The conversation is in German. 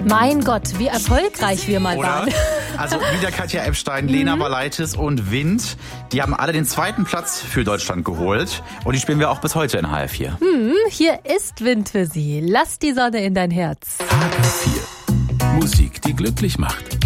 Mein Gott, wie erfolgreich wir mal waren. Also wieder Katja Epstein, Lena Valaitis und Wind. Die haben alle den 2. Platz für Deutschland geholt. Und die spielen wir auch bis heute in HR4. Hier ist Wind für Sie. Lass die Sonne in dein Herz. HR4. Musik, die glücklich macht.